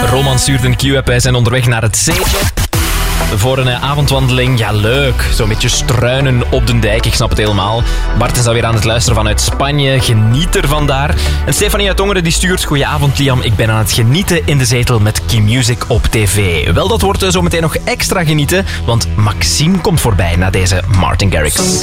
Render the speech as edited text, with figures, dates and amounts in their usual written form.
Roman stuurt een Q-app. Wij zijn onderweg naar het zeetje. Voor een avondwandeling, ja leuk. Zo'n beetje struinen op de dijk, ik snap het helemaal. Bart is alweer aan het luisteren vanuit Spanje. Geniet ervan daar. En Stefanie uit Tongeren die stuurt... Goedenavond Liam, ik ben aan het genieten in de zetel met Q-Music op tv. Wel, dat wordt zo meteen nog extra genieten, want Maxime komt voorbij na deze Martin Garrix.